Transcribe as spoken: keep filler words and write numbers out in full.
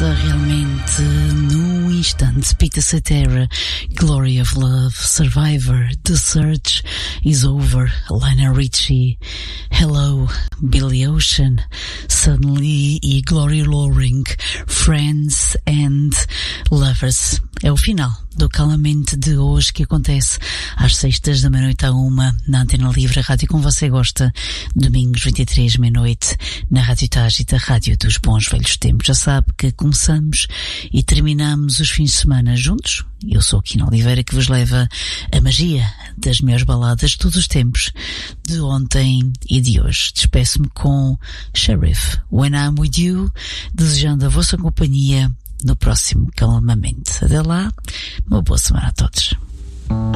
Começa realmente num instante. Peter Cetera, Glory of Love, Survivor, The Search is Over, Lionel Richie, Hello, Billy Ocean, Suddenly e Gloria Loring, Friends and Lovers. É o final do Calmamente de hoje, que acontece às sextas da meia-noite à uma na Antena Livre, a rádio como você gosta, domingos vinte e três, meia-noite, na Rádio Tágita, rádio dos bons velhos tempos. Já sabe que começamos e terminamos os fins de semana juntos. Eu sou a Quina Oliveira, que vos leva a magia das melhores baladas de todos os tempos, de ontem e de hoje. Despeço-me com Sheriff, When I'm With You, desejando a vossa companhia no próximo Calmamente. Até lá, uma boa semana a todos.